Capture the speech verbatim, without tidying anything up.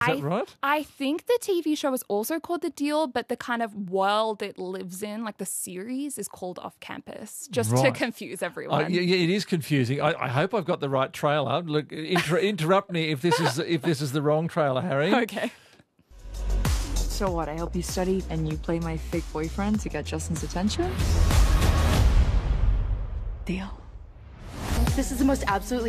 that I, right? I think the T V show is also called The Deal, but the kind of world it lives in, like the series, is called Off Campus, just to Right. confuse Oh, everyone. yeah, yeah, it is confusing. I, I hope I've got the right trailer. Look, inter- interrupt me if this is if this is the wrong trailer, Harry. Okay. So what, I help you study and you play my fake boyfriend to get Justin's attention? Deal. This is the most absolutely